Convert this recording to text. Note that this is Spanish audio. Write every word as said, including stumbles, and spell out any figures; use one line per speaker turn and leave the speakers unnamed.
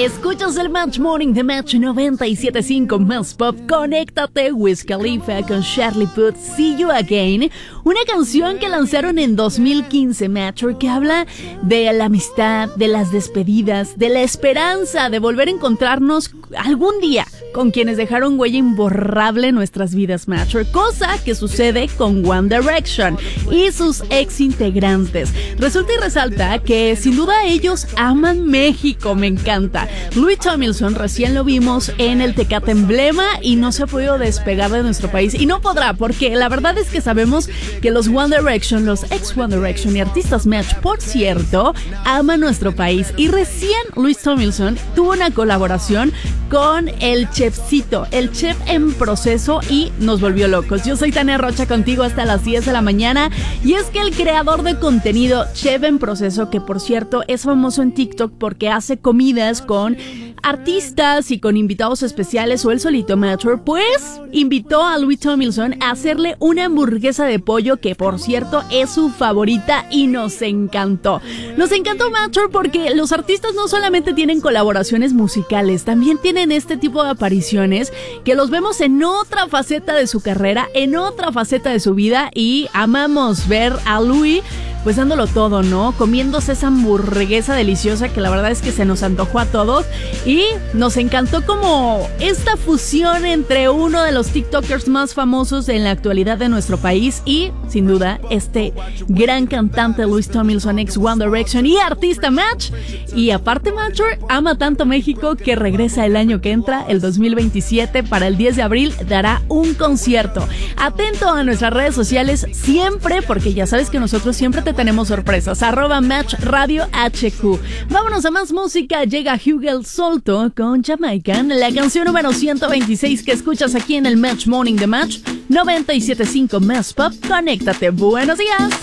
Escuchas el Match Morning de Match noventa y siete punto cinco Más Pop. Conéctate, Wiz Khalifa con Charlie Puth, See You Again. Una canción que lanzaron en dos mil quince, Match, que habla de la amistad, de las despedidas, de la esperanza de volver a encontrarnos algún día con quienes dejaron huella imborrable en nuestras vidas, Match. Cosa que sucede con One Direction y sus ex integrantes. Resulta y resalta que sin duda ellos aman México, me encanta. Louis Tomlinson recién lo vimos en el Tecate Emblema y no se ha podido despegar de nuestro país y no podrá, porque la verdad es que sabemos que los One Direction, los ex One Direction y artistas Match, por cierto, aman nuestro país. Y recién Louis Tomlinson tuvo una colaboración con el chefcito, el chef en proceso, y nos volvió locos. Yo soy Tania Rocha, contigo hasta las diez de la mañana, y es que el creador de contenido Chef en Proceso, que por cierto es famoso en TikTok porque hace comidas con artistas y con invitados especiales o el solito Match, pues invitó a Louis Tomlinson a hacerle una hamburguesa de pollo que por cierto es su favorita y nos encantó. Nos encantó Match porque los artistas no solamente tienen colaboraciones musicales, también tienen este tipo de apariciones que los vemos en otra faceta de su carrera, en otra faceta de su vida, y amamos ver a Louis pues dándolo todo, ¿no? Comiéndose esa hamburguesa deliciosa que la verdad es que se nos antojó a todos, y nos encantó como esta fusión entre uno de los TikTokers más famosos en la actualidad de nuestro país y, sin duda, este gran cantante Louis Tomlinson, ex One Direction y artista Match. Y aparte Match ama tanto México que regresa el año que entra, el dos mil veintisiete, para el diez de abril dará un concierto. Atento a nuestras redes sociales siempre, porque ya sabes que nosotros siempre te tenemos sorpresas. Arroba Match Radio H Q. Vámonos a más música. Llega Hugel Solto con Jamaican, la canción número ciento veintiséis que escuchas aquí en el Match Morning de Match noventa y siete punto cinco Más Pop. Conéctate. Buenos días.